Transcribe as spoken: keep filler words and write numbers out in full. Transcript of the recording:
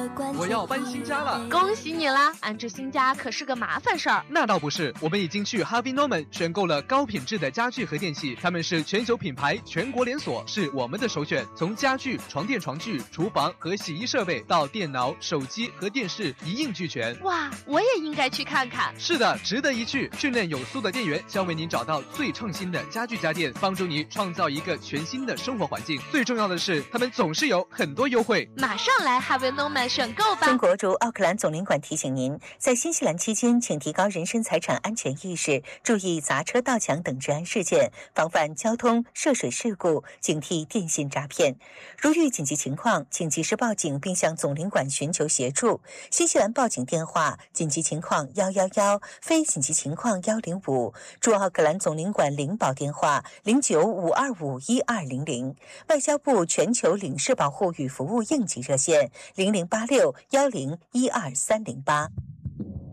我要搬新家了， 恭喜你啦！安置新家可是个麻烦事儿。 那倒不是，我们已经去 Harvey Norman 选购了高品质的家具和电器，他们是全球品牌，全国连锁，是我们的首选。从家具、床垫、床具、厨房和洗衣设备到电脑、手机和电视一应俱全。 哇，我也应该去看看。 是的，值得一去。训练有素的店员将为您找到最创新的家具家电，帮助你创造一个全新的生活环境。最重要的是，他们总是有很多优惠。 马上来 Harvey Norman 选购吧。 中国驻奥克兰总领馆提醒您，在新西兰期间，请提高人身财产安全意识，注意砸车、盗抢等治安事件，防范交通涉水事故，警惕电信诈骗。如遇紧急情况，请及时报警并向总领馆寻求协助。新西兰报警电话：紧急情况一一一，非紧急情况一零五。驻奥克兰总领馆领保电话：零九五二五一二零零。外交部全球领事保护与服务应急热线：零零八六幺零一二三零八。